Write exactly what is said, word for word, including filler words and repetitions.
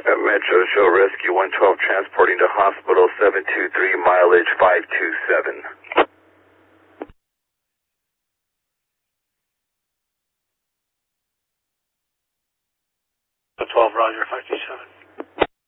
Uh, Metro Show Rescue one twelve transporting to hospital seven two three, mileage five two seven. twelve, Roger, five two seven.